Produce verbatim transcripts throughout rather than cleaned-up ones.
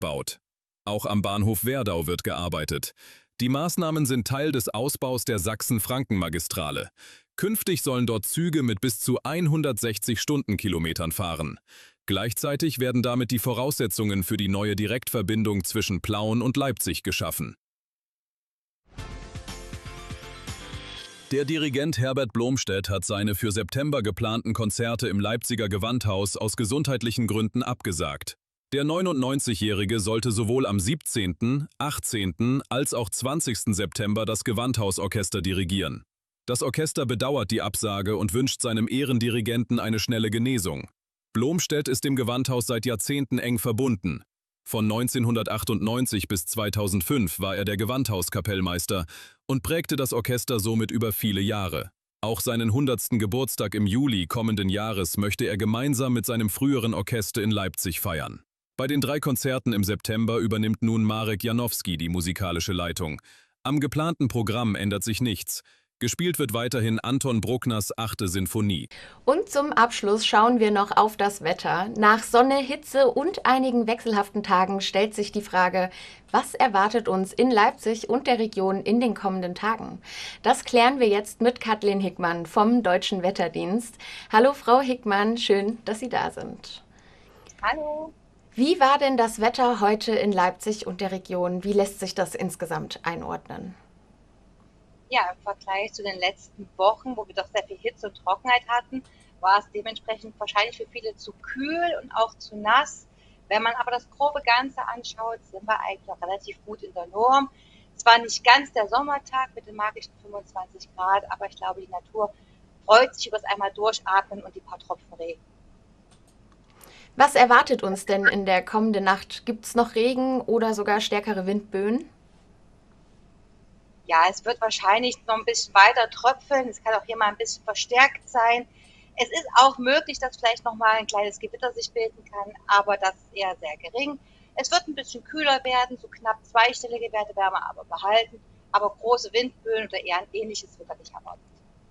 baut. Auch am Bahnhof Werdau wird gearbeitet. Die Maßnahmen sind Teil des Ausbaus der Sachsen-Franken-Magistrale. Künftig sollen dort Züge mit bis zu hundertsechzig Stundenkilometern fahren. Gleichzeitig werden damit die Voraussetzungen für die neue Direktverbindung zwischen Plauen und Leipzig geschaffen. Der Dirigent Herbert Blomstedt hat seine für September geplanten Konzerte im Leipziger Gewandhaus aus gesundheitlichen Gründen abgesagt. Der neunundneunzigjährige sollte sowohl am siebzehnten, achtzehnten als auch zwanzigsten September das Gewandhausorchester dirigieren. Das Orchester bedauert die Absage und wünscht seinem Ehrendirigenten eine schnelle Genesung. Blomstedt ist dem Gewandhaus seit Jahrzehnten eng verbunden. Von neunzehnhundertachtundneunzig bis zweitausendfünf war er der Gewandhauskapellmeister und prägte das Orchester somit über viele Jahre. Auch seinen hundertsten Geburtstag im Juli kommenden Jahres möchte er gemeinsam mit seinem früheren Orchester in Leipzig feiern. Bei den drei Konzerten im September übernimmt nun Marek Janowski die musikalische Leitung. Am geplanten Programm ändert sich nichts. Gespielt wird weiterhin Anton Bruckners achte Sinfonie. Und zum Abschluss schauen wir noch auf das Wetter. Nach Sonne, Hitze und einigen wechselhaften Tagen stellt sich die Frage, was erwartet uns in Leipzig und der Region in den kommenden Tagen? Das klären wir jetzt mit Kathleen Hickmann vom Deutschen Wetterdienst. Hallo Frau Hickmann, schön, dass Sie da sind. Hallo. Wie war denn das Wetter heute in Leipzig und der Region? Wie lässt sich das insgesamt einordnen? Ja, im Vergleich zu den letzten Wochen, wo wir doch sehr viel Hitze und Trockenheit hatten, war es dementsprechend wahrscheinlich für viele zu kühl und auch zu nass. Wenn man aber das grobe Ganze anschaut, sind wir eigentlich noch relativ gut in der Norm. Es war nicht ganz der Sommertag mit den magischen fünfundzwanzig Grad, aber ich glaube, die Natur freut sich über das einmal Durchatmen und die paar Tropfen Regen. Was erwartet uns denn in der kommenden Nacht? Gibt es noch Regen oder sogar stärkere Windböen? Ja, es wird wahrscheinlich noch ein bisschen weiter tröpfeln. Es kann auch hier mal ein bisschen verstärkt sein. Es ist auch möglich, dass vielleicht noch mal ein kleines Gewitter sich bilden kann, aber das ist eher sehr gering. Es wird ein bisschen kühler werden, so knapp zweistellige Werte werden wir aber behalten. Aber große Windböen oder eher ein ähnliches wird da nicht erwartet.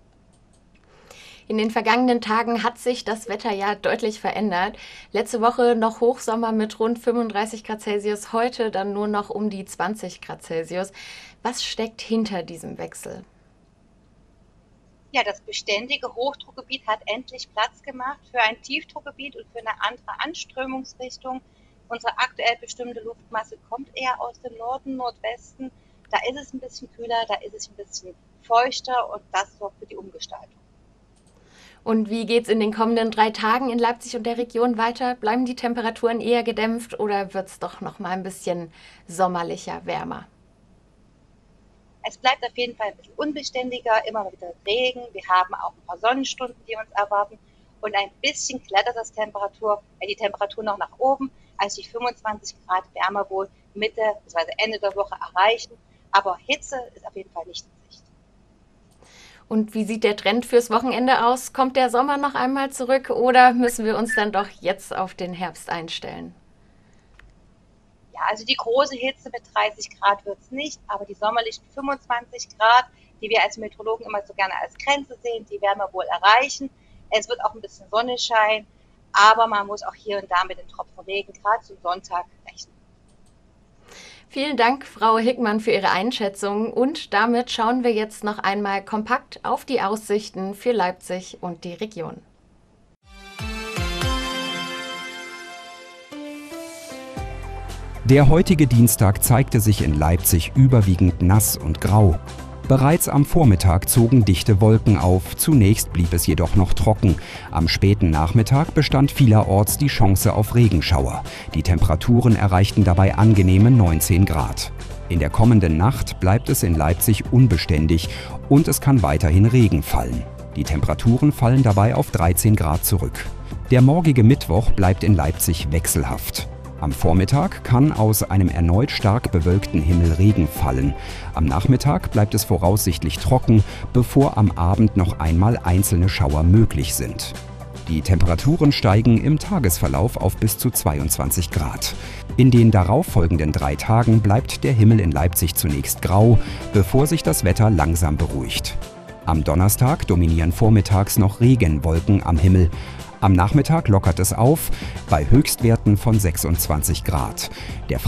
In den vergangenen Tagen hat sich das Wetter ja deutlich verändert. Letzte Woche noch Hochsommer mit rund fünfunddreißig Grad Celsius, heute dann nur noch um die zwanzig Grad Celsius. Was steckt hinter diesem Wechsel? Ja, das beständige Hochdruckgebiet hat endlich Platz gemacht für ein Tiefdruckgebiet und für eine andere Anströmungsrichtung. Unsere aktuell bestimmte Luftmasse kommt eher aus dem Norden, Nordwesten. Da ist es ein bisschen kühler, da ist es ein bisschen feuchter und das sorgt für die Umgestaltung. Und wie geht es in den kommenden drei Tagen in Leipzig und der Region weiter? Bleiben die Temperaturen eher gedämpft oder wird es doch noch mal ein bisschen sommerlicher, wärmer? Es bleibt auf jeden Fall ein bisschen unbeständiger, immer mal wieder Regen. Wir haben auch ein paar Sonnenstunden, die uns erwarten. Und ein bisschen klettert das Temperatur, äh, die Temperatur noch nach oben, als die fünfundzwanzig Grad Wärme wohl Mitte bzw. Ende der Woche erreichen. Aber Hitze ist auf jeden Fall nicht in Sicht. Und wie sieht der Trend fürs Wochenende aus? Kommt der Sommer noch einmal zurück oder müssen wir uns dann doch jetzt auf den Herbst einstellen? Ja, also die große Hitze mit dreißig Grad wird es nicht, aber die sommerlichen fünfundzwanzig Grad, die wir als Meteorologen immer so gerne als Grenze sehen, die werden wir wohl erreichen. Es wird auch ein bisschen Sonne scheinen, aber man muss auch hier und da mit den Tropfen Regen gerade zum Sonntag rechnen. Vielen Dank, Frau Hickmann, für Ihre Einschätzung. Und damit schauen wir jetzt noch einmal kompakt auf die Aussichten für Leipzig und die Region. Der heutige Dienstag zeigte sich in Leipzig überwiegend nass und grau. Bereits am Vormittag zogen dichte Wolken auf, zunächst blieb es jedoch noch trocken. Am späten Nachmittag bestand vielerorts die Chance auf Regenschauer. Die Temperaturen erreichten dabei angenehme neunzehn Grad. In der kommenden Nacht bleibt es in Leipzig unbeständig und es kann weiterhin Regen fallen. Die Temperaturen fallen dabei auf dreizehn Grad zurück. Der morgige Mittwoch bleibt in Leipzig wechselhaft. Am Vormittag kann aus einem erneut stark bewölkten Himmel Regen fallen. Am Nachmittag bleibt es voraussichtlich trocken, bevor am Abend noch einmal einzelne Schauer möglich sind. Die Temperaturen steigen im Tagesverlauf auf bis zu zweiundzwanzig Grad. In den darauffolgenden drei Tagen bleibt der Himmel in Leipzig zunächst grau, bevor sich das Wetter langsam beruhigt. Am Donnerstag dominieren vormittags noch Regenwolken am Himmel. Am Nachmittag lockert es auf, bei Höchstwerten von sechsundzwanzig Grad. Der